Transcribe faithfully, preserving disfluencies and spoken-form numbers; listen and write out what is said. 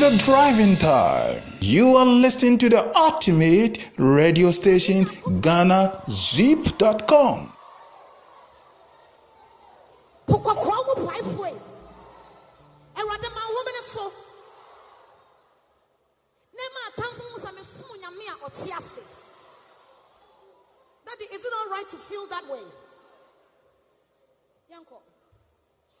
the driving time. You are listening to the ultimate radio station, Ghana Zip dot com. Daddy, is it all right to feel that way? Yanko.